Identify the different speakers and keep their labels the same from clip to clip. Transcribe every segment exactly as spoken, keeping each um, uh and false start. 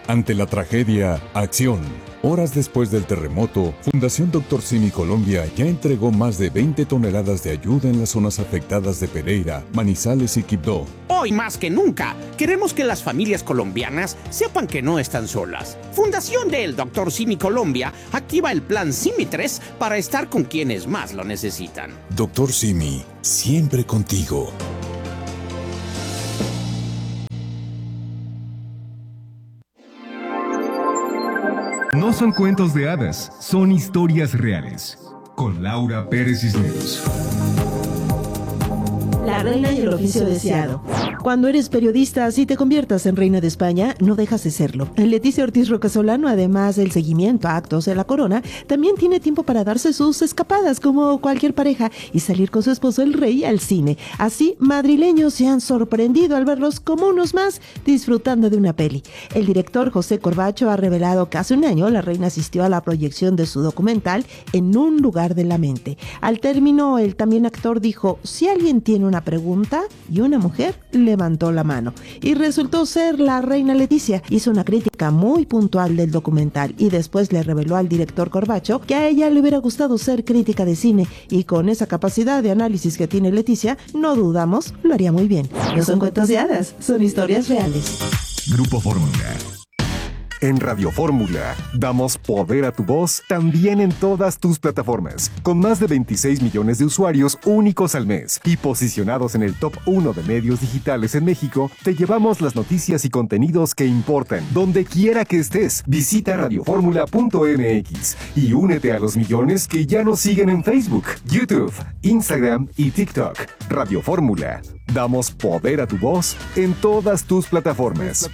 Speaker 1: Ante la tragedia, acción. Horas después del terremoto, Fundación Doctor Simi Colombia ya entregó más de veinte toneladas de ayuda en las zonas afectadas de Pereira, Manizales y Quibdó.
Speaker 2: Hoy más que nunca, queremos que las familias colombianas sepan que no están solas. Fundación del Doctor Simi Colombia activa el plan Simi tres para estar con quienes más lo necesitan.
Speaker 1: Doctor Simi, siempre contigo.
Speaker 3: No son cuentos de hadas, son historias reales. Con Laura Pérez Cisneros.
Speaker 4: La reina y el oficio deseado. Cuando eres periodista, si te conviertas en reina de España, no dejas de serlo. Leticia Ortiz Rocasolano, además del seguimiento a actos de la corona, también tiene tiempo para darse sus escapadas como cualquier pareja y salir con su esposo el rey al cine. Así, madrileños se han sorprendido al verlos como unos más disfrutando de una peli. El director José Corbacho ha revelado que hace un año la reina asistió a la proyección de su documental En un lugar de la mente. Al término, el también actor dijo: si alguien tiene una pregunta, y una mujer levantó la mano. Y resultó ser la reina Leticia. Hizo una crítica muy puntual del documental y después le reveló al director Corbacho que a ella le hubiera gustado ser crítica de cine, y con esa capacidad de análisis que tiene Leticia, no dudamos, lo haría muy bien. No son cuentos de hadas, son historias reales.
Speaker 3: Grupo Fórmula.
Speaker 5: En Radio Fórmula, damos poder a tu voz también en todas tus plataformas, con más de veintiséis millones de usuarios únicos al mes y posicionados en el top uno de medios digitales en México. Te llevamos las noticias y contenidos que importan, donde quiera que estés. Visita radio fórmula punto m x y únete a los millones que ya nos siguen en Facebook, YouTube, Instagram y TikTok. Radio Fórmula, damos poder a tu voz en todas tus plataformas.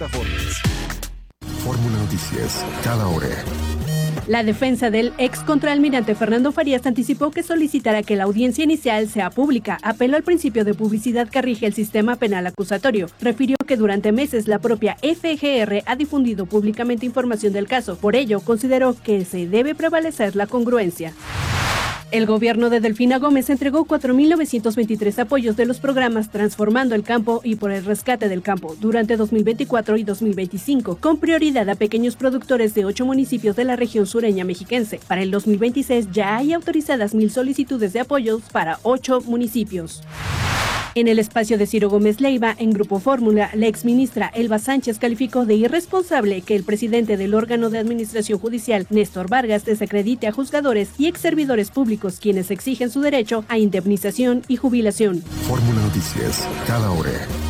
Speaker 3: Fórmula Noticias, cada hora.
Speaker 6: La defensa del ex contraalmirante Fernando Farías anticipó que solicitará que la audiencia inicial sea pública. Apeló al principio de publicidad que rige el sistema penal acusatorio. Refirió que durante meses la propia F G R ha difundido públicamente información del caso. Por ello, consideró que se debe prevalecer la congruencia. El gobierno de Delfina Gómez entregó cuatro mil novecientos veintitrés apoyos de los programas Transformando el Campo y Por el Rescate del Campo durante dos mil veinticuatro y dos mil veinticinco, con prioridad a pequeños productores de ocho municipios de la región sureña mexiquense. Para el dos mil veintiséis ya hay autorizadas mil solicitudes de apoyos para ocho municipios. En el espacio de Ciro Gómez Leiva, en Grupo Fórmula, la exministra Elba Sánchez calificó de irresponsable que el presidente del órgano de administración judicial, Néstor Vargas, desacredite a juzgadores y exservidores públicos quienes exigen su derecho a indemnización y jubilación.
Speaker 3: Fórmula Noticias, cada hora.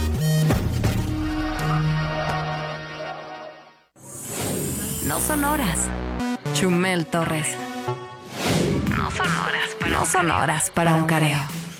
Speaker 7: No son horas. Chumel Torres. No son horas para, no son horas para un careo.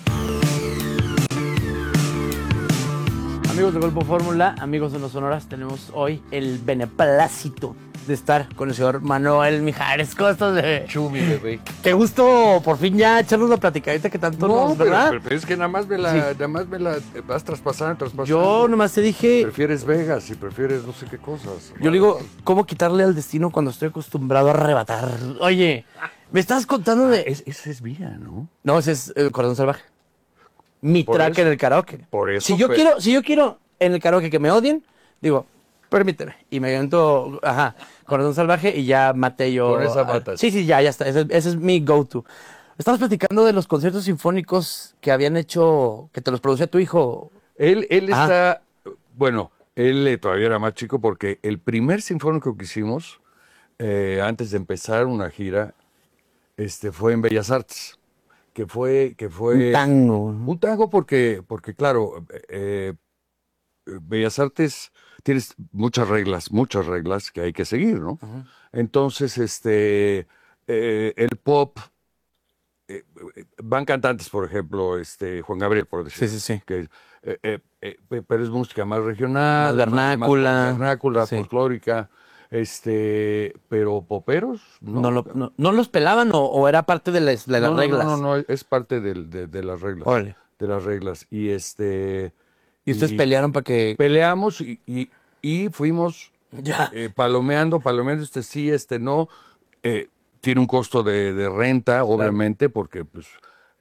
Speaker 8: Amigos de Grupo Fórmula, amigos de No Sonoras, tenemos hoy el beneplácito de estar con el señor Manuel Mijares. ¿Cómo estás, bebé?
Speaker 9: Chumi, bebé.
Speaker 8: Qué gusto por fin ya echarnos la platicadita que tanto
Speaker 9: no,
Speaker 8: nos, ¿verdad?
Speaker 9: Pero, pero es que nada más me la, sí. nada más me la vas traspasando, traspasando.
Speaker 8: Yo nomás te dije...
Speaker 9: Prefieres Vegas y prefieres no sé qué cosas.
Speaker 8: Yo le digo, ¿cómo quitarle al destino cuando estoy acostumbrado a arrebatar? Oye, me estás contando de...
Speaker 9: Ah, es, ese es Vía, ¿no?
Speaker 8: No, ese es el Corazón Salvaje. Mi por track eso, en el karaoke.
Speaker 9: Por eso.
Speaker 8: Si yo
Speaker 9: fue...
Speaker 8: quiero, si yo quiero en el karaoke que me odien, digo, permíteme. Y me invento, ajá, Corazón Salvaje y ya maté yo.
Speaker 9: Con esa matas.
Speaker 8: Sí, sí, ya, ya está. Ese, ese es mi go-to. Estamos platicando de los conciertos sinfónicos que habían hecho, que te los producía tu hijo.
Speaker 9: Él, él está, bueno, él eh, todavía era más chico porque el primer sinfónico que hicimos, eh, antes de empezar una gira, este, fue en Bellas Artes. Que fue, que fue...
Speaker 8: Un tango.
Speaker 9: Un tango porque, porque claro, eh, Bellas Artes tienes muchas reglas, muchas reglas que hay que seguir, ¿no? Uh-huh. Entonces, este, eh, el pop, eh, van cantantes, por ejemplo, este, Juan Gabriel, por decir.
Speaker 8: Sí, sí, sí.
Speaker 9: Que, eh, eh, eh, pero es música más regional.
Speaker 8: Más vernácula.
Speaker 9: Más, más vernácula,
Speaker 8: sí.
Speaker 9: folclórica. Este, pero poperos, no.
Speaker 8: ¿No, lo, no, ¿no los pelaban o, o era parte de las, de las
Speaker 9: no,
Speaker 8: reglas?
Speaker 9: No, no, no, es parte de, de, de las reglas.
Speaker 8: Órale.
Speaker 9: De las reglas. Y este...
Speaker 8: ¿Y ustedes y, pelearon para que...?
Speaker 9: Peleamos y, y, y fuimos
Speaker 8: ya.
Speaker 9: Eh, palomeando, palomeando, este sí, este no. Eh, tiene un costo de, de renta, obviamente, claro. porque pues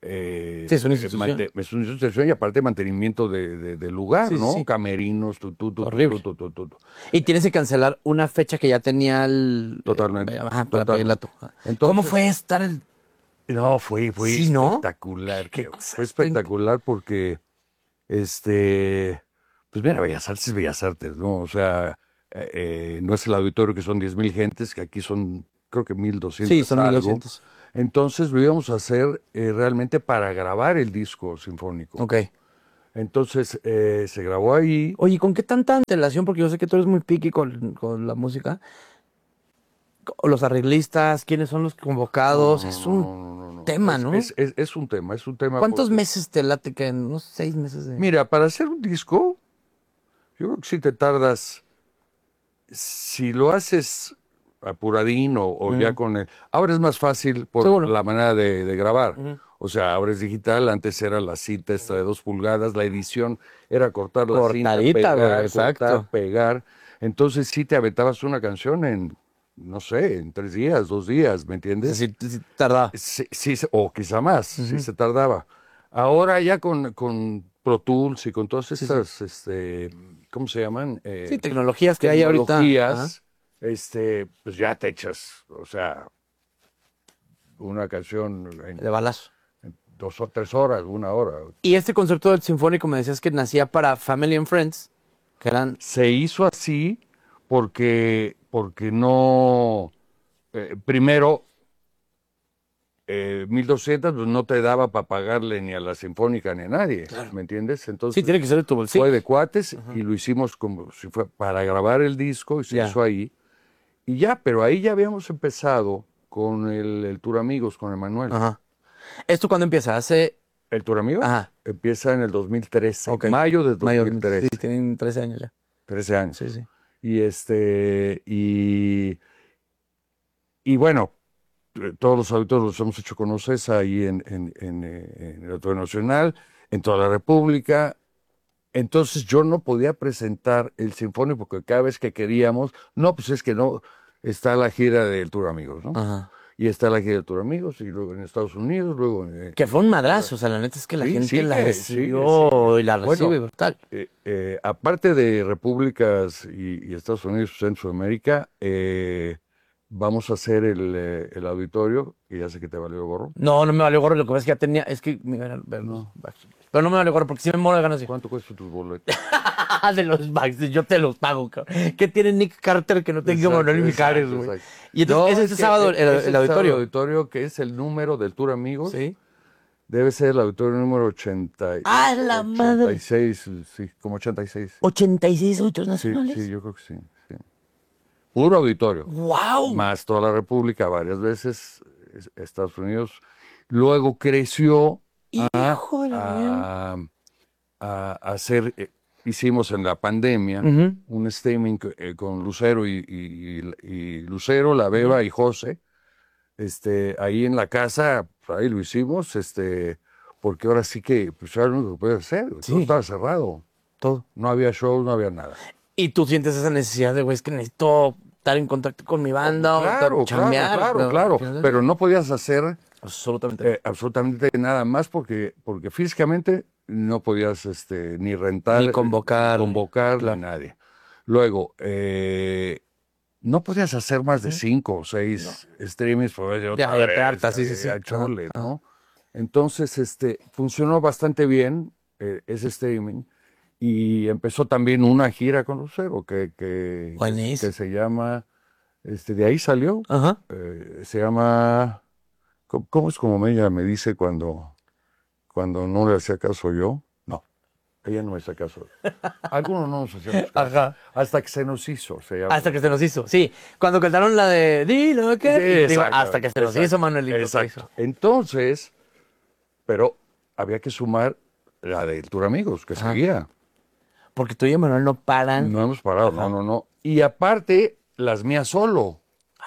Speaker 9: eh,
Speaker 8: Sí, es una institución.
Speaker 9: mante- es una institución y aparte mantenimiento de, de- del lugar,
Speaker 8: Sí, sí,
Speaker 9: ¿no?
Speaker 8: sí.
Speaker 9: Camerinos, tu, tu, tu, tu,
Speaker 8: Horrible.
Speaker 9: tu, tu, tu, tu.
Speaker 8: Y tienes que cancelar una fecha que ya tenía el...
Speaker 9: Totalmente.
Speaker 8: eh, Ajá, para
Speaker 9: Totalmente.
Speaker 8: pedirla tú.
Speaker 9: Entonces-
Speaker 8: ¿Cómo fue estar el...
Speaker 9: No, fue, fue
Speaker 8: Sí, ¿no?
Speaker 9: espectacular.
Speaker 8: Qué
Speaker 9: cabrón.
Speaker 8: cosa
Speaker 9: Fue espectacular porque, este, pues mira, Bellas Artes es Bellas Artes, ¿no? O sea, eh, eh, no es el auditorio que son diez mil gentes, que aquí son, creo que mil doscientos.
Speaker 8: Sí, son
Speaker 9: algo.
Speaker 8: mil doscientos.
Speaker 9: Entonces lo íbamos a hacer eh, realmente para grabar el disco sinfónico.
Speaker 8: Ok.
Speaker 9: Entonces eh, se grabó ahí.
Speaker 8: Oye, ¿con qué tanta antelación? Porque yo sé que tú eres muy picky con, con la música. O los arreglistas, ¿quiénes son los convocados?
Speaker 9: No,
Speaker 8: es
Speaker 9: no,
Speaker 8: un
Speaker 9: no, no, no.
Speaker 8: tema,
Speaker 9: Es-
Speaker 8: ¿no?
Speaker 9: Es, es- es un tema, es un tema.
Speaker 8: ¿Cuántos
Speaker 9: porque-
Speaker 8: meses te late que en unos seis meses de...
Speaker 9: Mira, para hacer un disco, yo creo que si te tardas, si lo haces apuradín o, o ya
Speaker 8: Ujú.
Speaker 9: con el... Ahora es más fácil por
Speaker 8: Seguro.
Speaker 9: la manera de, de grabar.
Speaker 8: Ujú.
Speaker 9: O sea, ahora es digital, antes era la cinta esta de dos pulgadas, la edición era cortar la cinta,
Speaker 8: Cortadita,
Speaker 9: pegar,
Speaker 8: güey,
Speaker 9: cortar,
Speaker 8: exacto.
Speaker 9: pegar. Entonces sí te aventabas una canción en, no sé, en tres días, dos días, ¿me entiendes?
Speaker 8: Sí, sí, tardaba.
Speaker 9: Sí, sí, se- o quizá más, sí se tardaba. Ahora ya con, con Pro Tools y con todas estas, este, ¿cómo se llaman? Eh,
Speaker 8: Sí, tecnologías que hay ahorita.
Speaker 9: tecnologías, este, pues ya te echas, o sea, una canción en
Speaker 8: De balazo.
Speaker 9: dos o tres horas, una hora.
Speaker 8: Y este concepto del sinfónico me decías que nacía para Family and Friends, que eran...
Speaker 9: Se hizo así porque, porque no, eh, primero, eh, mil doscientos pues no te daba para pagarle ni a la Sinfónica ni a nadie, ¿me entiendes? Entonces
Speaker 8: Sí, tiene que ser de tu bolsillo.
Speaker 9: fue de cuates y lo hicimos como si fue para grabar el disco y se
Speaker 8: Ya.
Speaker 9: hizo ahí. Y ya, pero ahí ya habíamos empezado con el, el Tour Amigos, con Emanuel.
Speaker 8: Ajá. ¿Esto cuándo empieza? Hace...
Speaker 9: ¿El Tour Amigos?
Speaker 8: Ajá.
Speaker 9: Empieza en el dos mil trece,
Speaker 8: Ok.
Speaker 9: mayo de
Speaker 8: Mayo,
Speaker 9: dos mil trece.
Speaker 8: Sí, tienen trece años ya.
Speaker 9: trece años.
Speaker 8: Sí, sí.
Speaker 9: Y este, y, y bueno, eh, todos los auditorios los hemos hecho con Ocesa ahí en, en, en, eh, en el Auditorio Nacional, en toda la República. Entonces yo no podía presentar el Sinfónico porque cada vez que queríamos, no, pues es que no, está la gira del Tour Amigos, ¿no?
Speaker 8: Ajá.
Speaker 9: Y está la gira del Tour Amigos, y luego en Estados Unidos, luego en... eh,
Speaker 8: Que fue un madrazo, o sea, la neta es que la
Speaker 9: Sí,
Speaker 8: gente
Speaker 9: sí,
Speaker 8: la
Speaker 9: que-
Speaker 8: recibió
Speaker 9: sí,
Speaker 8: y la
Speaker 9: Bueno,
Speaker 8: recibe brutal.
Speaker 9: eh, eh, aparte de repúblicas y, y Estados Unidos, Centroamérica, eh, vamos a hacer el, eh, el auditorio, y ya sé que te valió gorro.
Speaker 8: No, no me valió gorro, lo que pasa es que ya tenía, es que me iban a ver los Backstreet Boys. Pero no me valió gorro porque sí me muero de ganas de...
Speaker 9: ¿Cuánto cuestan tus boletos?
Speaker 8: de los Backstreet, yo te los pago, cabrón. ¿Qué tiene Nick Carter que no tenga
Speaker 9: Exacto,
Speaker 8: Manuel
Speaker 9: exacto,
Speaker 8: Mijares, güey?
Speaker 9: exacto.
Speaker 8: Y entonces,
Speaker 9: No,
Speaker 8: ¿es
Speaker 9: es
Speaker 8: este
Speaker 9: que
Speaker 8: sábado el,
Speaker 9: es
Speaker 8: el
Speaker 9: este sábado
Speaker 8: auditorio?
Speaker 9: auditorio, que es el número del Tour Amigos.
Speaker 8: Sí.
Speaker 9: Debe ser el auditorio número ochenta. y-
Speaker 8: ¡Ah, la madre!
Speaker 9: ochenta y seis, sí, como ochenta y seis.
Speaker 8: ochenta y seis auditorios
Speaker 9: Sí,
Speaker 8: nacionales.
Speaker 9: sí, yo creo que sí. sí. Puro auditorio.
Speaker 8: ¡Wow!
Speaker 9: Más toda la República, varias veces, es- Estados Unidos. Luego creció a,
Speaker 8: Hijo de la
Speaker 9: a, a hacer, eh, hicimos en la pandemia
Speaker 8: Ujú.
Speaker 9: un streaming co- eh, con Lucero y, y- y Lucero, La Beba y José, este, ahí en la casa, pues, ahí lo hicimos, este, porque ahora sí que, pues era lo único que podía hacer,
Speaker 8: Sí.
Speaker 9: todo estaba cerrado,
Speaker 8: Todo.
Speaker 9: no había shows, no había nada.
Speaker 8: Y tú sientes esa necesidad de, güey, es que necesito estar en contacto con mi banda, o
Speaker 9: Claro,
Speaker 8: chambear,
Speaker 9: claro,
Speaker 8: pero
Speaker 9: claro,
Speaker 8: al final-
Speaker 9: pero no podías hacer
Speaker 8: Absolutamente.
Speaker 9: eh, absolutamente nada más porque, porque físicamente no podías este, ni rentar,
Speaker 8: Ni convocar.
Speaker 9: convocar
Speaker 8: Claro.
Speaker 9: ni nadie. Luego, eh, no podías hacer más de cinco o seis streamings, pues, de otra
Speaker 8: Ya, ya te
Speaker 9: vez,
Speaker 8: hartas, sí, sí, sí.
Speaker 9: a chole,
Speaker 8: Ajá,
Speaker 9: ¿no? Entonces, este, funcionó bastante bien eh, ese streaming y empezó también una gira con Lucero que, que,
Speaker 8: Buenísimo.
Speaker 9: que se llama, este, de ahí salió,
Speaker 8: Ajá.
Speaker 9: eh, se llama, ¿cómo, cómo es como ella me dice cuando, cuando no le hacía caso yo? No, ella no me hacía caso. Algunos no nos hacíamos caso.
Speaker 8: Ajá.
Speaker 9: Hasta que se nos hizo, se llama.
Speaker 8: Hasta que se nos hizo. Sí, cuando cantaron la de Dilo que...
Speaker 9: Sí,
Speaker 8: digo,
Speaker 9: exacto,
Speaker 8: hasta que se nos
Speaker 9: exacto,
Speaker 8: hizo, Manuelito.
Speaker 9: Exacto. Entonces, pero había que sumar la del Tour Amigos, que
Speaker 8: Ajá.
Speaker 9: seguía.
Speaker 8: Porque tú y Manuel no paran.
Speaker 9: No hemos parado,
Speaker 8: Ajá.
Speaker 9: no, no, no. Y aparte, las mías solo.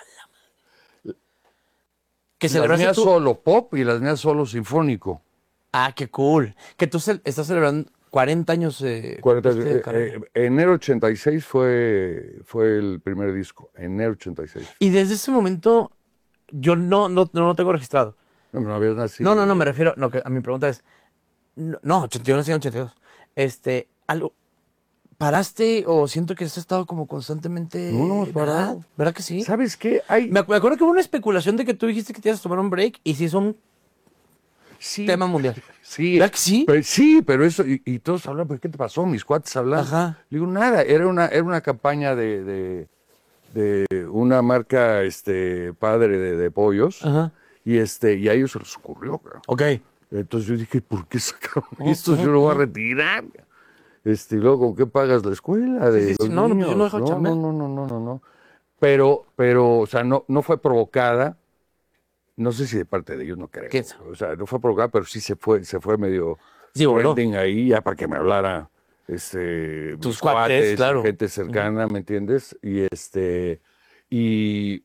Speaker 8: Que
Speaker 9: Las
Speaker 8: celebraste
Speaker 9: mías
Speaker 8: tú.
Speaker 9: solo pop y las mías solo sinfónico.
Speaker 8: Ah, qué cool. Que tú ce- estás celebrando cuarenta años eh,
Speaker 9: cuarenta,
Speaker 8: este, de
Speaker 9: eh,
Speaker 8: carrera.
Speaker 9: eh, enero ochenta y seis fue, fue el primer disco, enero ochenta y seis.
Speaker 8: Y desde ese momento, yo no, no, no lo tengo registrado.
Speaker 9: No, no habías nacido.
Speaker 8: No, no, no, me refiero, no, que a mi pregunta es, no, no, ochenta y uno, sí, ochenta y dos. Este, algo, ¿paraste o siento que has estado como constantemente?
Speaker 9: No, no hemos
Speaker 8: ¿verdad?
Speaker 9: parado.
Speaker 8: ¿Verdad que sí?
Speaker 9: ¿Sabes qué? Hay...
Speaker 8: Me, acu- me acuerdo que hubo una especulación de que tú dijiste que te ibas a tomar un break y sí es un
Speaker 9: Sí.
Speaker 8: tema mundial.
Speaker 9: Sí.
Speaker 8: ¿Verdad que sí?
Speaker 9: Pero, sí, pero eso, y, y todos hablan, ¿pero qué te pasó? Mis cuates hablan.
Speaker 8: Ajá.
Speaker 9: Le digo, nada, era una, era una campaña de, de, de una marca este, padre de, de pollos,
Speaker 8: Ajá.
Speaker 9: y, este, y a ellos se les ocurrió. Cabrón.
Speaker 8: Ok.
Speaker 9: Entonces yo dije, ¿por qué sacaron esto? Yo lo voy a retirar. Este, y luego, ¿con qué pagas la escuela? De
Speaker 8: Sí, sí, sí.
Speaker 9: los
Speaker 8: No, no, pues yo
Speaker 9: niños?
Speaker 8: no dejo de
Speaker 9: no,
Speaker 8: chambear.
Speaker 9: no, no, no, no, no. Pero, pero, o sea, no, no fue provocada. No sé si de parte de ellos, no creo.
Speaker 8: ¿Qué es?
Speaker 9: O sea, no fue provocada, pero sí se fue, se fue medio
Speaker 8: Sí, voló.
Speaker 9: trending ahí ya para que me hablara este,
Speaker 8: Tus
Speaker 9: mis
Speaker 8: cuates, claro.
Speaker 9: gente cercana, ¿me entiendes? Y este, y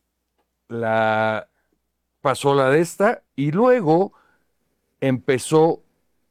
Speaker 9: la pasó la de esta, y luego empezó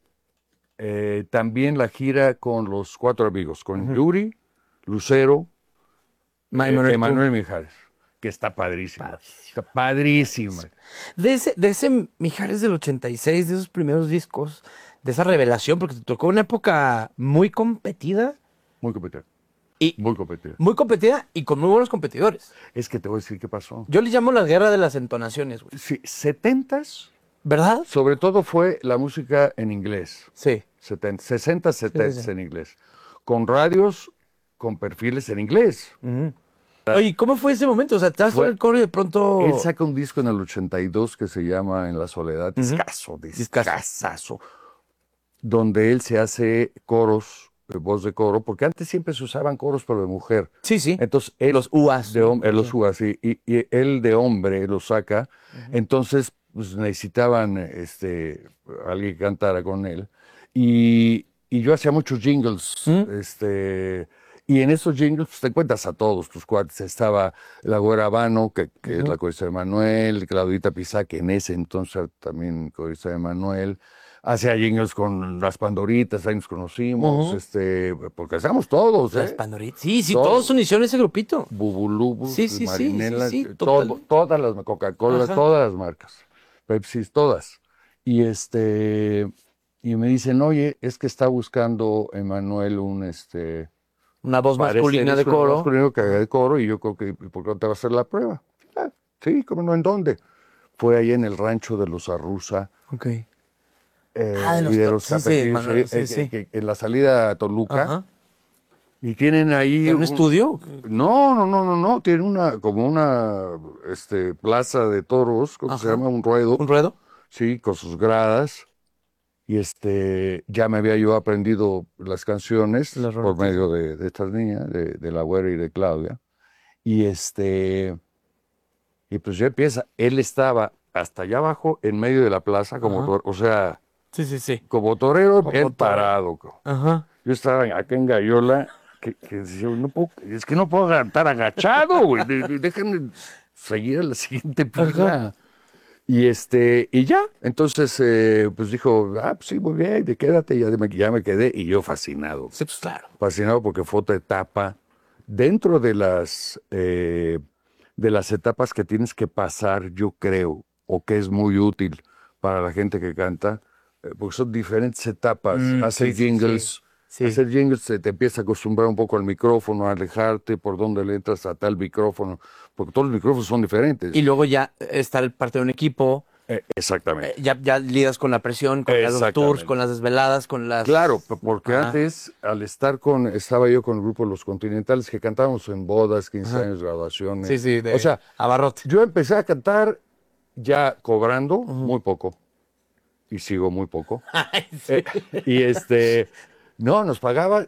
Speaker 9: eh, también la gira con los cuatro amigos, con Yuri, Lucero,
Speaker 8: Ma-
Speaker 9: eh,
Speaker 8: Emanuel
Speaker 9: Emanuel Mijares, que está padrísima. Está padrísima.
Speaker 8: De ese, de ese Mijares del ochenta y seis, de esos primeros discos, de esa revelación, porque te tocó una época muy competida.
Speaker 9: Muy competida.
Speaker 8: Y
Speaker 9: Muy competida.
Speaker 8: muy competida y con muy buenos competidores.
Speaker 9: Es que te voy a decir qué pasó.
Speaker 8: Yo le llamo la guerra de las entonaciones, güey.
Speaker 9: Sí, setentas,
Speaker 8: ¿Verdad?
Speaker 9: sobre todo fue la música en inglés.
Speaker 8: Sí.
Speaker 9: setenta, sesenta, setenta
Speaker 8: sí, sí.
Speaker 9: en inglés. Con radios, con perfiles en inglés.
Speaker 8: Oye, ¿cómo fue ese momento? O sea, te vas
Speaker 9: Fue-
Speaker 8: por el coro y de pronto...
Speaker 9: Él saca un disco en el ochenta y dos que se llama En la soledad,
Speaker 8: Ujú.
Speaker 9: discazo, discazazo, donde él se hace coros, eh, voz de coro, porque antes siempre se usaban coros pero de mujer.
Speaker 8: Sí, sí.
Speaker 9: Entonces él,
Speaker 8: Los U As.
Speaker 9: de hom- eh, los U A S, y, y- y él de hombre lo saca. Entonces pues, necesitaban este, alguien que cantara con él. Y, y yo hacía muchos jingles.
Speaker 8: ¿Mm?
Speaker 9: este, y en esos jingles pues, te encuentras a todos tus cuates. Estaba la Güera Habano, que, que es la corista de Manuel, Claudita Pizá, que en ese entonces era también corista de Manuel. Hacía jingles con las Pandoritas, ahí nos conocimos,
Speaker 8: Ujú.
Speaker 9: este, porque hacíamos todos,
Speaker 8: Las
Speaker 9: ¿eh?
Speaker 8: Pandoritas. Sí, sí,
Speaker 9: Todos.
Speaker 8: todos unieron ese grupito.
Speaker 9: Bubulubus,
Speaker 8: Sí, sí, sí,
Speaker 9: Marinela,
Speaker 8: sí, sí,
Speaker 9: todo-
Speaker 8: total.
Speaker 9: todas las Coca-Cola,
Speaker 8: Ajá.
Speaker 9: todas las marcas, Pepsi, todas. Y este y me dicen, oye, es que está buscando Emanuel un este
Speaker 8: Una voz
Speaker 9: para
Speaker 8: masculina
Speaker 9: este
Speaker 8: de
Speaker 9: disco,
Speaker 8: coro.
Speaker 9: masculino que haga de coro, y yo creo que ¿por qué no te va a hacer la prueba? Ah, sí, ¿cómo no? ¿En dónde? Fue ahí en el rancho de los Arruza.
Speaker 8: Ok.
Speaker 9: eh,
Speaker 8: Ah, de los
Speaker 9: y de
Speaker 8: to-
Speaker 9: los
Speaker 8: sí, sí,
Speaker 9: Capetillos,
Speaker 8: Manuel,
Speaker 9: eh,
Speaker 8: sí,
Speaker 9: eh,
Speaker 8: sí.
Speaker 9: que- que en la salida a Toluca.
Speaker 8: Ajá.
Speaker 9: Y tienen ahí
Speaker 8: ¿En un estudio?
Speaker 9: No, no, no, no, no. Tienen una, como una este, plaza de toros, ¿cómo se
Speaker 8: Ajá.
Speaker 9: llama? Un ruedo.
Speaker 8: ¿Un ruedo?
Speaker 9: Sí, con sus gradas. Y este, ya me había yo aprendido las canciones
Speaker 8: Las
Speaker 9: por
Speaker 8: rolitas.
Speaker 9: medio de, de estas niñas, de, de la Güera y de Claudia. Y este, y pues ya empieza. Él estaba hasta allá abajo, en medio de la plaza, como
Speaker 8: Ajá.
Speaker 9: tor- o sea,
Speaker 8: Sí, sí, sí.
Speaker 9: como torero,
Speaker 8: Como
Speaker 9: bien
Speaker 8: torero.
Speaker 9: parado. co.
Speaker 8: Ajá.
Speaker 9: Yo estaba acá en Gallola, que, que decía, no puedo, es que no puedo estar agachado, güey. de- de- Déjenme seguir a la siguiente pila. Y este, y ya, entonces, eh, pues dijo, ah, pues sí, muy bien, de quédate, ya me, ya me quedé, y yo fascinado.
Speaker 8: Sí, pues claro.
Speaker 9: Fascinado porque fue otra etapa dentro de las, eh, de las etapas que tienes que pasar, yo creo, o que es muy útil para la gente que canta, eh, porque son diferentes etapas.
Speaker 8: Mm,
Speaker 9: Hacer
Speaker 8: sí, sí,
Speaker 9: jingles,
Speaker 8: sí.
Speaker 9: hacer jingles te, te empieza a acostumbrar un poco al micrófono, a alejarte por donde le entras a tal micrófono, porque todos los micrófonos son diferentes.
Speaker 8: Y luego ya estar parte de un equipo,
Speaker 9: Eh, exactamente.
Speaker 8: eh, ya, ya lidas con la presión, con los
Speaker 9: Exactamente.
Speaker 8: tours, con las desveladas, con las...
Speaker 9: Claro, p- porque
Speaker 8: Ajá.
Speaker 9: antes, al estar con, estaba yo con el grupo Los Continentales, que cantábamos en bodas, quince
Speaker 8: Ajá.
Speaker 9: años, graduaciones.
Speaker 8: Sí, sí, de
Speaker 9: O sea,
Speaker 8: abarrote.
Speaker 9: yo empecé a cantar ya cobrando muy poco, y sigo muy poco.
Speaker 8: Ay, sí.
Speaker 9: Eh, y este, no, nos pagaba,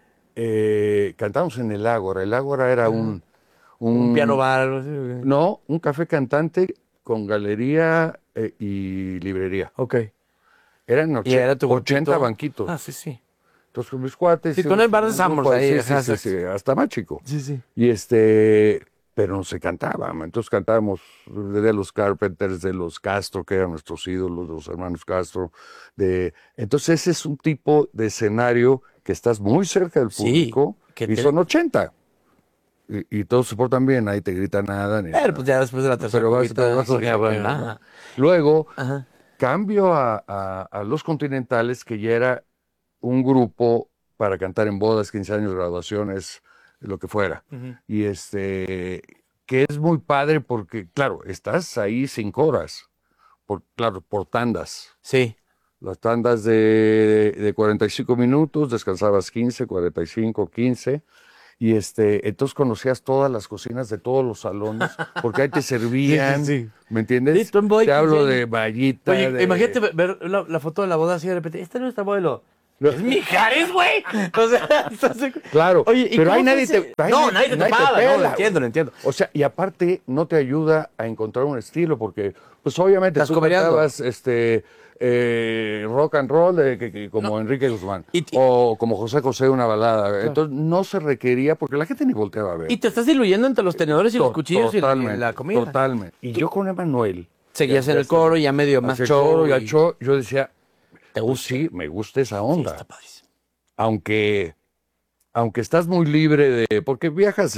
Speaker 9: eh, cantábamos en el Ágora. El Ágora era un, un,
Speaker 8: Un piano bar. algo así, ok.
Speaker 9: No, un café cantante con galería eh, y librería.
Speaker 8: Ok.
Speaker 9: Eran
Speaker 8: Y
Speaker 9: oche-
Speaker 8: era tu
Speaker 9: ochenta
Speaker 8: grupito.
Speaker 9: banquitos.
Speaker 8: Ah, sí, sí.
Speaker 9: Entonces con mis cuates.
Speaker 8: Sí, con
Speaker 9: íbamos
Speaker 8: el bar de
Speaker 9: un
Speaker 8: Sambors
Speaker 9: grupo,
Speaker 8: ahí,
Speaker 9: sí,
Speaker 8: ajá,
Speaker 9: sí, sí,
Speaker 8: exacto.
Speaker 9: sí, hasta más chico.
Speaker 8: Sí, sí.
Speaker 9: Y este, pero no se cantaba. Entonces cantábamos de los Carpenters, de los Castro, que eran nuestros ídolos, de los hermanos Castro. De... Entonces ese es un tipo de escenario que estás muy cerca del
Speaker 8: Sí,
Speaker 9: público,
Speaker 8: que
Speaker 9: y
Speaker 8: te-
Speaker 9: son ochenta. Y, y todos se portan bien, ahí te grita nada. Ni
Speaker 8: Pero
Speaker 9: nada.
Speaker 8: pues ya después de la tercera
Speaker 9: Pero vas,
Speaker 8: copita,
Speaker 9: vas
Speaker 8: sí,
Speaker 9: agarrando,
Speaker 8: ajá.
Speaker 9: ¿no? Luego,
Speaker 8: Ajá.
Speaker 9: cambio a, a, a Los Continentales, que ya era un grupo para cantar en bodas, quince años, graduaciones, lo que fuera.
Speaker 8: Ujú.
Speaker 9: Y este, que es muy padre porque, claro, estás ahí cinco horas, por, claro, por tandas.
Speaker 8: Sí.
Speaker 9: Las tandas de, de cuarenta y cinco minutos, descansabas quince, cuarenta y cinco, quince. Y este, entonces conocías todas las cocinas de todos los salones, porque ahí te servían,
Speaker 8: Sí, sí, sí.
Speaker 9: ¿me entiendes?
Speaker 8: Sí, Tom Boy,
Speaker 9: te hablo
Speaker 8: sí.
Speaker 9: de Vallita.
Speaker 8: Oye,
Speaker 9: de-
Speaker 8: imagínate ver- ver la, la foto de la boda así de repente. Esta no es abuelo. Es Mijares, güey. O sea, estás-
Speaker 9: Claro,
Speaker 8: Oye, ¿y
Speaker 9: pero
Speaker 8: cómo
Speaker 9: ahí
Speaker 8: fue
Speaker 9: nadie
Speaker 8: ese-
Speaker 9: te, ahí
Speaker 8: No, nadie te topaba, no,
Speaker 9: pela,
Speaker 8: lo entiendo,
Speaker 9: güey.
Speaker 8: lo entiendo.
Speaker 9: O sea, y aparte no te ayuda a encontrar un estilo, porque, pues obviamente
Speaker 8: Estás
Speaker 9: tú
Speaker 8: cobereando.
Speaker 9: cantabas este, eh, rock and roll de, que- que- como Enrique Guzmán,
Speaker 8: Y- y-
Speaker 9: o como José José, una balada. Entonces no se requería, porque la gente ni volteaba a ver.
Speaker 8: Y te estás diluyendo entre los tenedores y los
Speaker 9: To-
Speaker 8: cuchillos y la,
Speaker 9: totalmente,
Speaker 8: y la comida.
Speaker 9: Totalmente. Y yo con Emanuel,
Speaker 8: Seguías
Speaker 9: Ya-
Speaker 8: en
Speaker 9: ya
Speaker 8: el coro, ya medio más
Speaker 9: hacía
Speaker 8: show.
Speaker 9: coro y
Speaker 8: y-
Speaker 9: al show, yo decía,
Speaker 8: ¿Te
Speaker 9: pues
Speaker 8: gusta?
Speaker 9: sí, me gusta esa
Speaker 8: Sí,
Speaker 9: onda.
Speaker 8: está padrísimo.
Speaker 9: aunque, aunque estás muy libre de, porque viajas eh,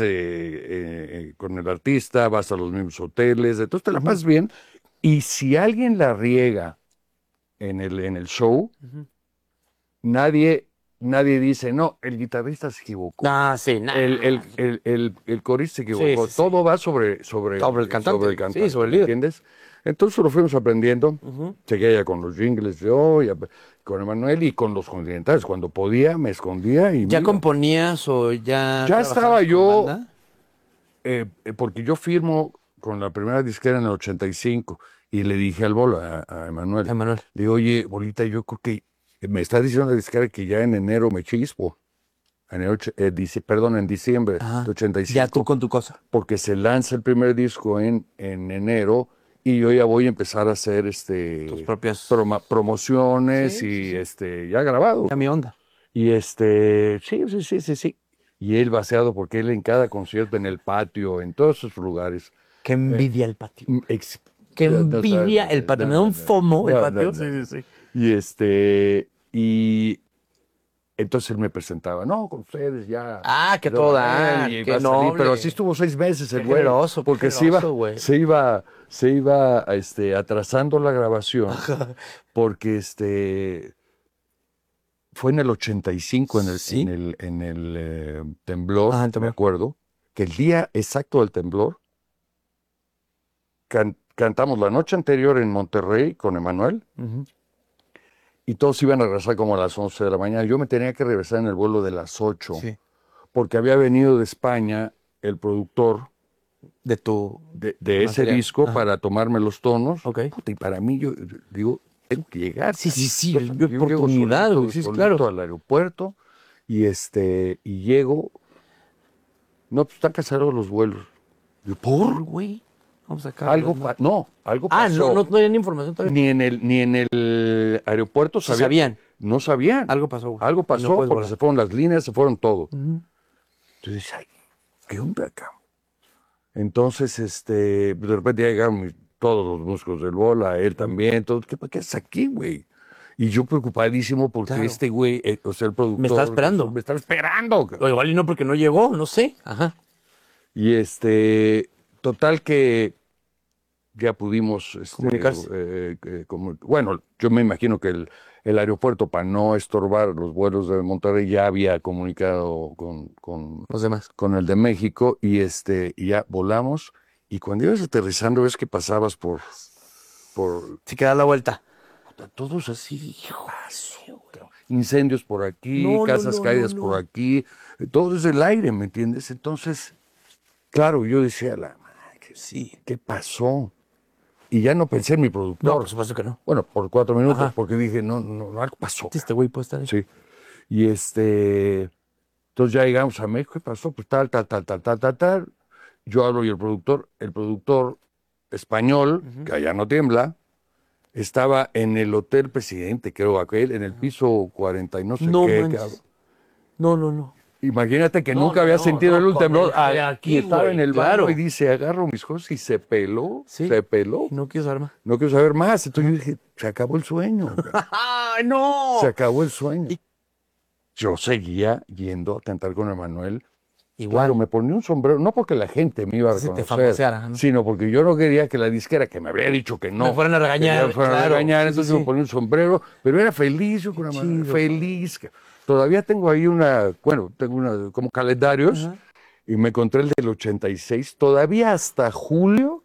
Speaker 9: eh, con el artista, vas a los mismos hoteles, entonces te la pasas bien, y si alguien la riega en el, en el show,
Speaker 8: Ujú.
Speaker 9: nadie, nadie dice, no, el guitarrista se equivocó.
Speaker 8: Ah, sí, nada.
Speaker 9: El, el, el, el, el corista se equivocó.
Speaker 8: Sí, sí, sí.
Speaker 9: Todo va sobre, sobre,
Speaker 8: Sobre el cantante.
Speaker 9: sobre el cantante,
Speaker 8: Sí, sobre el líder.
Speaker 9: ¿entiendes? Entonces lo fuimos aprendiendo.
Speaker 8: Ujú.
Speaker 9: Seguía ya con los jingles de hoy, con Emanuel y con los continentales. Cuando podía, me escondía y
Speaker 8: ¿Ya
Speaker 9: mira.
Speaker 8: componías o ya
Speaker 9: Ya
Speaker 8: trabajabas
Speaker 9: estaba
Speaker 8: con
Speaker 9: yo-
Speaker 8: banda?
Speaker 9: Eh, eh, porque yo firmo con la primera disquera en el ochenta y cinco y le dije al Bolo, a, a Emanuel,
Speaker 8: Emanuel.
Speaker 9: le digo, oye, Bolita, yo creo que me está diciendo la disquera que ya en enero me chispo. En el ocho- eh, dice, perdón, en diciembre
Speaker 8: Ajá.
Speaker 9: de ochenta y cinco.
Speaker 8: Ya tú con tu cosa.
Speaker 9: Porque se lanza el primer disco en, en enero y yo ya voy a empezar a hacer este
Speaker 8: Tus propias-
Speaker 9: proma- promociones
Speaker 8: Sí,
Speaker 9: y
Speaker 8: sí, sí.
Speaker 9: este ya grabado.
Speaker 8: Ya mi onda.
Speaker 9: Y este, sí, sí, sí, sí, sí. Y él vaciado porque él en cada concierto, en el patio, en todos esos lugares.
Speaker 8: Qué envidia el patio.
Speaker 9: mm, ex-
Speaker 8: Qué
Speaker 9: no, no
Speaker 8: envidia
Speaker 9: sabes,
Speaker 8: el patio.
Speaker 9: no,
Speaker 8: Me da un
Speaker 9: no,
Speaker 8: fomo el
Speaker 9: no,
Speaker 8: patio.
Speaker 9: no, no.
Speaker 8: Sí, sí, sí.
Speaker 9: Y este, y entonces él me presentaba, no, con ustedes ya.
Speaker 8: Ah, que
Speaker 9: No,
Speaker 8: todo dar,
Speaker 9: y
Speaker 8: qué
Speaker 9: va a salir,
Speaker 8: noble.
Speaker 9: pero así estuvo seis meses el
Speaker 8: Qué
Speaker 9: güey.
Speaker 8: generoso, qué
Speaker 9: porque se iba,
Speaker 8: generoso, güey.
Speaker 9: se iba, se iba este, atrasando la grabación. Porque este fue en el ochenta y cinco, en el,
Speaker 8: Sí.
Speaker 9: en el, en el eh, temblor,
Speaker 8: Ah, el
Speaker 9: me
Speaker 8: temblor.
Speaker 9: acuerdo, que el día exacto del temblor can- cantamos la noche anterior en Monterrey con Emanuel.
Speaker 8: Ujú.
Speaker 9: Y todos iban a regresar como a las once de la mañana. Yo me tenía que regresar en el vuelo de las ocho,
Speaker 8: Sí.
Speaker 9: porque había venido de España el productor
Speaker 8: De tu.
Speaker 9: de, de ese
Speaker 8: Material.
Speaker 9: disco
Speaker 8: Ajá.
Speaker 9: para tomarme los tonos.
Speaker 8: Ok.
Speaker 9: Puta, y para mí, yo digo, tengo que llegar.
Speaker 8: Sí, sí, sí,
Speaker 9: Entonces,
Speaker 8: es
Speaker 9: yo
Speaker 8: mi
Speaker 9: llego
Speaker 8: oportunidad,
Speaker 9: solito-
Speaker 8: güey, sí,
Speaker 9: solito
Speaker 8: claro.
Speaker 9: al aeropuerto y este y llego. No, pues están cancelados los vuelos. Yo, ¿por?
Speaker 8: güey. Vamos a sacar.
Speaker 9: Algo pa- no, algo
Speaker 8: Ah,
Speaker 9: pasó.
Speaker 8: no, no tenían información todavía.
Speaker 9: Ni en el, ni en el aeropuerto
Speaker 8: Sí
Speaker 9: sabían.
Speaker 8: sabían.
Speaker 9: No sabían.
Speaker 8: Algo pasó, güey.
Speaker 9: Algo
Speaker 8: Y no
Speaker 9: pasó
Speaker 8: puedes
Speaker 9: porque
Speaker 8: volar.
Speaker 9: se fueron las líneas, se fueron todo.
Speaker 8: Ujú.
Speaker 9: Entonces, ay, ¿qué onda acá? Entonces, este, de repente ya llegaron mis- todos los músicos del Bola, él también, todo. ¿Qué, ¿qué haces aquí, güey? Y yo preocupadísimo porque
Speaker 8: Claro.
Speaker 9: este güey, eh, o sea, el productor.
Speaker 8: Me estaba esperando.
Speaker 9: Me estaba esperando.
Speaker 8: O igual y no porque no llegó, no sé. Ajá.
Speaker 9: Y este, total que ya pudimos este,
Speaker 8: Comunicarse.
Speaker 9: eh, eh, comu- bueno, yo me imagino que el, el aeropuerto, para no estorbar los vuelos de Monterrey, ya había comunicado con, con,
Speaker 8: Los demás.
Speaker 9: con el de México y este y ya volamos. Y cuando ibas aterrizando, ves que pasabas por, por
Speaker 8: Si queda la vuelta.
Speaker 9: todos así, hijo, incendios por aquí,
Speaker 8: No, no,
Speaker 9: casas
Speaker 8: no,
Speaker 9: caídas
Speaker 8: no,
Speaker 9: por
Speaker 8: no.
Speaker 9: aquí, todo es el aire, ¿me entiendes? Entonces, claro, yo decía, la madre, ¿qué-
Speaker 8: Sí.
Speaker 9: ¿qué pasó? Y ya no pensé en mi
Speaker 8: No,
Speaker 9: productor.
Speaker 8: por supuesto que no.
Speaker 9: Bueno, por cuatro minutos,
Speaker 8: Ajá.
Speaker 9: porque dije, no, no, no, algo pasó.
Speaker 8: Este güey puede estar ahí.
Speaker 9: Sí. Y este, entonces ya llegamos a México, ¿qué pasó? Pues tal, tal, tal, tal, tal, tal, tal. Yo hablo y el productor, el productor español, que allá no tiembla, estaba en el Hotel Presidente, creo, aquel, en el piso cuarenta y no sé
Speaker 8: No
Speaker 9: qué.
Speaker 8: manches.
Speaker 9: cabrón.
Speaker 8: No, no, no.
Speaker 9: Imagínate que
Speaker 8: No,
Speaker 9: nunca
Speaker 8: no,
Speaker 9: había
Speaker 8: no,
Speaker 9: sentido
Speaker 8: no,
Speaker 9: el un
Speaker 8: con
Speaker 9: temblor.
Speaker 8: el
Speaker 9: Ah,
Speaker 8: de aquí,
Speaker 9: y estaba
Speaker 8: güey,
Speaker 9: en el
Speaker 8: claro.
Speaker 9: baño y dice, agarro mis cosas y se peló,
Speaker 8: Sí.
Speaker 9: se peló.
Speaker 8: No quiero saber más.
Speaker 9: No quiero saber más. Entonces yo dije, se acabó el sueño. cabrón.
Speaker 8: ¡Ay, no!
Speaker 9: Se acabó el sueño.
Speaker 8: Y-
Speaker 9: Yo seguía yendo a cantar con Emanuel Igual, me ponía un sombrero, no porque la gente me iba a
Speaker 8: Se te
Speaker 9: reconocer,
Speaker 8: famoseara, ¿no?
Speaker 9: sino porque yo no quería que la disquera, que me había dicho que no,
Speaker 8: Me fueran a regañar,
Speaker 9: que me fueran
Speaker 8: claro,
Speaker 9: a regañar,
Speaker 8: sí,
Speaker 9: entonces
Speaker 8: sí,
Speaker 9: me ponía un sombrero, pero era feliz, yo con una mano, feliz. Todavía tengo ahí una, bueno, tengo una, como calendarios, uh-huh. y me encontré el del ochenta y seis, todavía hasta julio.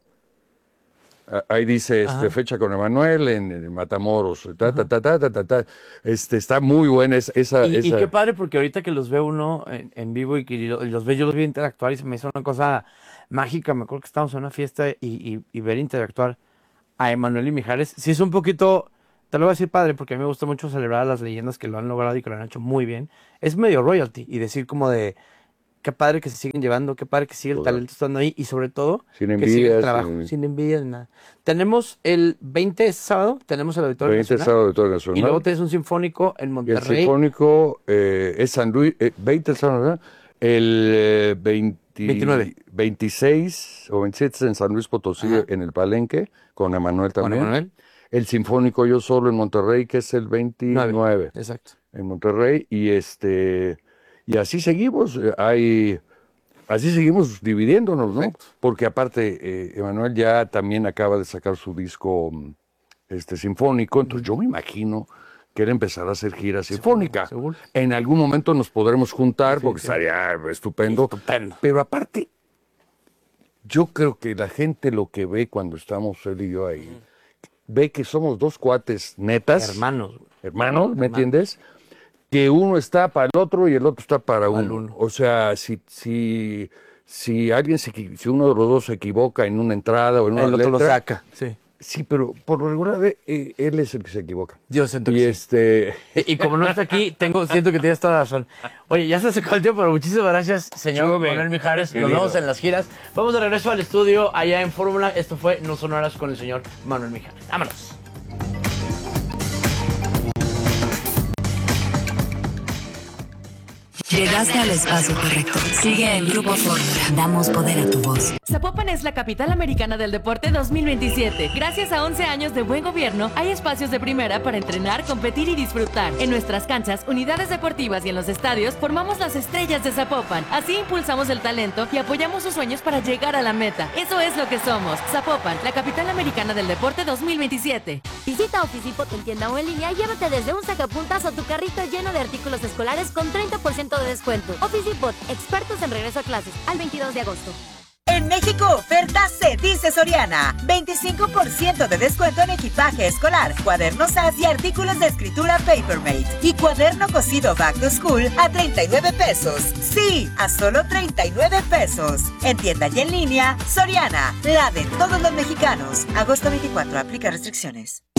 Speaker 9: Ahí dice este, fecha con Emanuel en, en Matamoros, ta, ta, ta, ta, ta, ta, ta. Este, está muy buena esa, esa,
Speaker 8: y,
Speaker 9: esa...
Speaker 8: y qué padre, porque ahorita que los ve uno en, en vivo y que y los ve, yo los vi interactuar y se me hizo una cosa mágica. Me acuerdo que estábamos en una fiesta y, y, y ver interactuar a Emanuel y Mijares. Sí es un poquito, te lo voy a decir padre, porque a mí me gusta mucho celebrar a las leyendas que lo han logrado y que lo han hecho muy bien. Es medio royalty y decir como de... Qué padre que se siguen llevando, qué padre que sigue el talento estando ahí y sobre todo
Speaker 9: sin
Speaker 8: que sigue el
Speaker 9: envidias,
Speaker 8: trabajo,
Speaker 9: sin,
Speaker 8: sin envidia ni nada. Tenemos el veinte es sábado, tenemos el Auditorio
Speaker 9: veinte
Speaker 8: Nacional.
Speaker 9: sábado Auditorio Nacional.
Speaker 8: Y luego tienes un sinfónico en Monterrey.
Speaker 9: Y el sinfónico eh, es San Luis, eh, veinte el sábado, ¿verdad? El eh, veinte,
Speaker 8: veintinueve.
Speaker 9: veintiséis o veintisiete en San Luis Potosí, Ajá. en el Palenque, con Emanuel también.
Speaker 8: Con Emanuel.
Speaker 9: El sinfónico yo solo en Monterrey, que es el veintinueve. nueve,
Speaker 8: exacto.
Speaker 9: En Monterrey, y este y así seguimos, hay... Así seguimos dividiéndonos, ¿no? Perfecto. Porque aparte, eh, Emanuel ya también acaba de sacar su disco este, sinfónico, entonces yo me imagino que él empezará a hacer gira sinfónica.
Speaker 8: Seguro, seguro.
Speaker 9: En algún momento nos podremos juntar, sí, porque sí. estaría estupendo.
Speaker 8: Estupendo.
Speaker 9: Pero aparte, yo creo que la gente lo que ve cuando estamos él y yo ahí, mm. ve que somos dos cuates netas.
Speaker 8: Hermanos.
Speaker 9: Hermanos, ¿me Hermanos. entiendes? Que uno está para el otro y el otro está para uno. uno. O sea, si, si, si alguien se, si uno de los dos se equivoca en una entrada o en una
Speaker 8: el
Speaker 9: letra,
Speaker 8: otro lo saca, sí.
Speaker 9: Sí, pero por lo regular eh, él es el que se equivoca.
Speaker 8: Yo siento
Speaker 9: y
Speaker 8: que
Speaker 9: este...
Speaker 8: sí. Y, y como no está aquí, tengo, siento que tienes toda la razón. Oye, ya se acabó el tiempo, pero muchísimas gracias, señor Manuel Mijares. Nos vemos en las giras. Vamos de regreso al estudio allá en Fórmula. Esto fue No Son Horas con el señor Manuel Mijares. Vámonos.
Speaker 7: Llegaste al espacio correcto. Sigue en Grupo Fórmula. Damos poder a tu voz.
Speaker 10: Zapopan es la capital americana del deporte dos mil veintisiete. Gracias a once años de buen gobierno, hay espacios de primera para entrenar, competir y disfrutar. En nuestras canchas, unidades deportivas y en los estadios, formamos las estrellas de Zapopan. Así impulsamos el talento y apoyamos sus sueños para llegar a la meta. Eso es lo que somos. Zapopan, la capital americana del deporte dos mil veintisiete.
Speaker 11: Visita Oficipot en tienda o en línea y llévate desde un sacapuntas o tu carrito lleno de artículos escolares con treinta por ciento de descuento. Oficipot, expertos en regreso a clases, al veintidós de agosto.
Speaker 12: En México, oferta se dice Soriana. veinticinco por ciento de descuento en equipaje escolar, cuadernos A S y artículos de escritura Papermate. Y cuaderno cosido Back to School a treinta y nueve pesos. Sí, a solo treinta y nueve pesos. En tienda y en línea, Soriana, la de todos los mexicanos. Agosto veinticuatro, aplica restricciones.